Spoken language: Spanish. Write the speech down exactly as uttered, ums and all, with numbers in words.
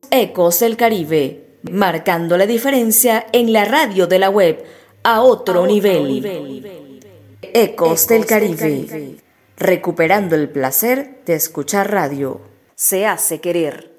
Ecos del Caribe, marcando la diferencia en la radio de la web a otro, a otro nivel. nivel. Ecos, Ecos del, Caribe, del Caribe, recuperando el placer de escuchar radio. Se hace querer.